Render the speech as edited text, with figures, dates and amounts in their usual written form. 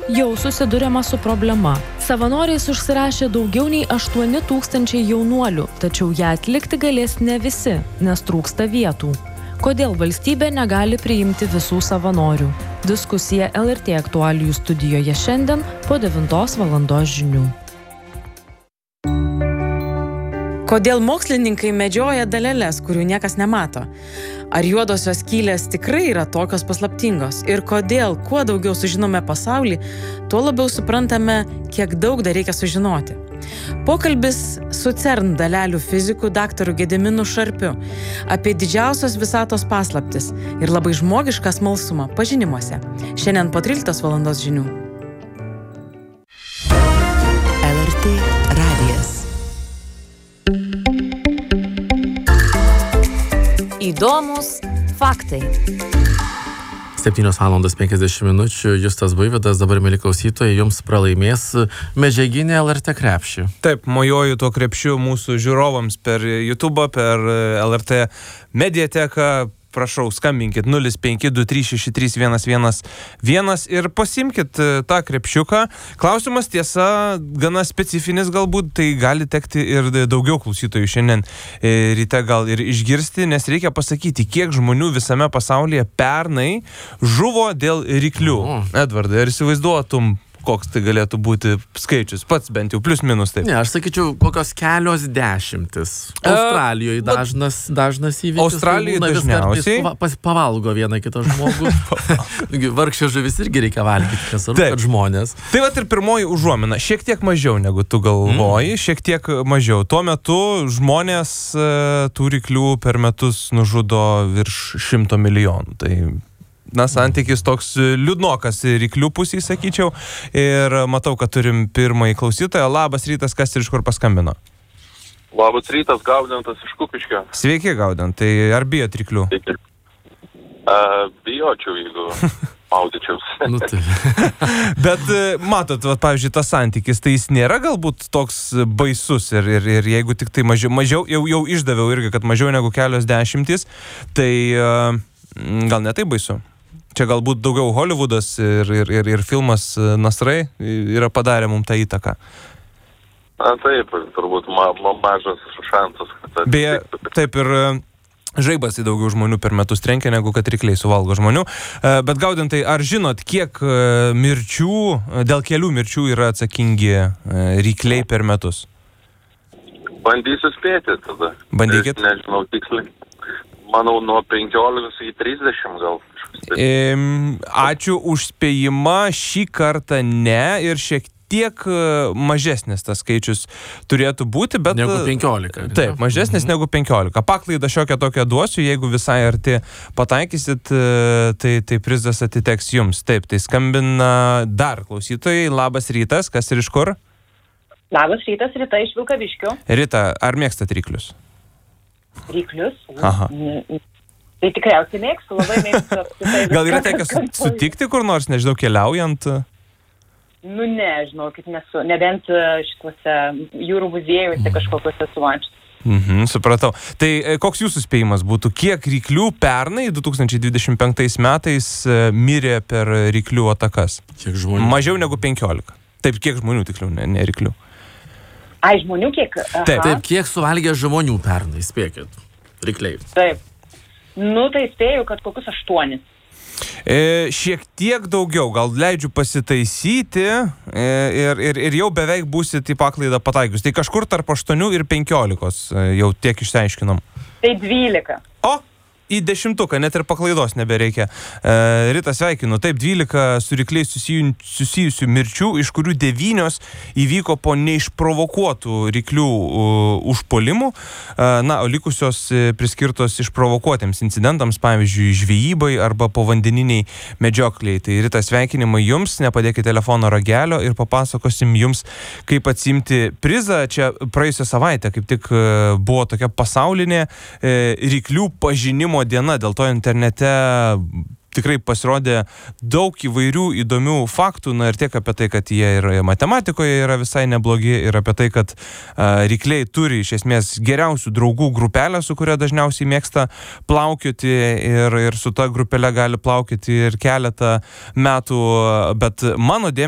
jau susiduriama su problema. Savanoriais užsirašė daugiau nei 8,000 jaunuolių, tačiau ją atlikti galės ne visi, nes trūksta vietų. Kodėl valstybė negali priimti visų savanorių? Diskusija LRT aktualijų studijoje šiandien po 9 valandos žinių. Kodėl mokslininkai medžioja daleles, kurių niekas nemato? Ar juodosios skylės tikrai yra tokios paslaptingos? Ir kodėl, kuo daugiau sužinome pasaulį, tuo labiau suprantame, kiek daug dar reikia sužinoti? Pokalbis su CERN dalelių fiziku daktaru Gediminu Šarpiu apie didžiausios visatos paslaptis ir labai žmogišką smalsumą pažinimuose. Šiandien po 13 valandos žinių. LRT radijas. Įdomus faktai. 7:50 minučių. Justas Buivydas, dabar, mieli klausytojai, jums pralaimės medžiaginį LRT krepšį. Taip, mojuoju tuo krepšiu mūsų žiūrovams per YouTube, per LRT mediateką. Prašau, skambinkit 0523631111 ir pasimkit tą krepšiuką. Klausimas tiesa, gana specifinis galbūt, tai gali tekti ir daugiau klausytojų šiandien ryte gal ir išgirsti, nes reikia pasakyti, kiek žmonių visame pasaulyje pernai žuvo dėl ryklių. Edvardai, ar įsivaizduotum, koks tai galėtų būti skaičius? Pats bent jau plius minus taip. Ne, aš sakyčiau, kokios kelios dešimtis. Australijoje dažnas įvykis. Australijoje dažniausiai. Pavalgo vieną kitą žmogų. Vargšė žuvis irgi reikia valgyti, kad žmonės. Tai vat ir pirmoji užuomina. Šiek tiek mažiau negu tu galvoji, šiek tiek mažiau. Tuo metu žmonės tų ryklių per metus nužudo virš 100 milijonų. Tai santykis toks liūdnokas ryklių pusėje, sakyčiau. Ir matau, kad turim pirmąjį klausytoją. Labas rytas, kas ir iš kur paskambino? Labas rytas, Gaudentas iš Kupiškio. Sveiki, Gaudent. Tai ar bijot ryklių? Sveiki. Bijočiau, jeigu maudyčiausi. Bet matot, pavyzdžiui, tas santykis, tai jis nėra galbūt toks baisus ir jeigu tik tai mažiau jau išdaviau irgi, kad mažiau negu kelios dešimtys, tai gal ne tai baisu. Čia galbūt daugiau Hollywoodas ir filmas Nasrai yra padarę mums tą įtaką. Taip, turbūt mažas šansas. Beje, taip ir žaibas į daugiau žmonių per metus trenkia, negu kad rykliai suvalgo žmonių. Bet Gaudentai, ar žinot, kiek mirčių, dėl kelių mirčių yra atsakingi rykliai per metus? Bandysiu spėti tada. Bandykit. Nežinau tiksliai. Manau, nuo 15 iki 30 gal. Ačiū už spėjimą. Šį kartą ne ir šiek tiek mažesnis tas skaičius turėtų būti, bet... Negu 15. Taip, mažesnis negu 15. Paklaidą šiokią tokią duosiu, jeigu visai arti pataikysit, tai prizas atiteks jums. Taip, tai skambina dar klausytojai. Labas rytas, kas ir iš kur? Labas rytas, Rita iš Vilkaviškio. Rita, ar mėgstat ryklius? Ryklius? Aha. Tai tikriausiai mėgstu, labai mėgstu. Gal yra tekę sutikti kur nors, nežinau, keliaujant? Ne, žinokit, nesu. Nebent šituose jūrų muziejuose kažkokiuose suvančius. Supratau. Tai koks jūsų spėjimas būtų? Kiek ryklių pernai 2025 metais mirė per ryklių atakas? Kiek žmonių? Mažiau negu 15. Taip, kiek žmonių, tiksliau, ne ryklių. Ai, žmonių kiek? Taip, kiek suvalgė žmonių pernai, spėkit, rykliai. Taip. Tai spėju, kad kokius 8. Šiek tiek daugiau, gal leidžiu pasitaisyti ir jau beveik būsit į paklaidą pataikius. Tai kažkur tarp 8 ir 15 jau tiek išsiaiškinom. Tai 12. O! Į 10, net ir paklaidos nebereikia. Rita, sveikinu. Taip, 12 su rykliais susijusių mirčių, iš kurių 9 įvyko po neišprovokuotų ryklių užpuolimų, o likusios priskirtos išprovokuotiems incidentams, pavyzdžiui, žvejybai arba povandeniniai medžiokliai. Tai Rita, sveikinimai jums, nepadėkite telefono ragelio ir papasakosim jums, kaip atsimti prizą. Čia praėjusią savaitę kaip tik buvo tokia pasaulinė ryklių pažinimo diena, dėl to internete tikrai pasirodė daug įvairių įdomių faktų, ir tiek apie tai, kad jie ir matematikoje yra visai neblogi, ir apie tai, kad rykliai turi iš esmės geriausių draugų grupelę, su kuria dažniausiai mėgsta plaukioti ir su ta grupelė gali plaukioti ir keletą metų, bet mano dėmesio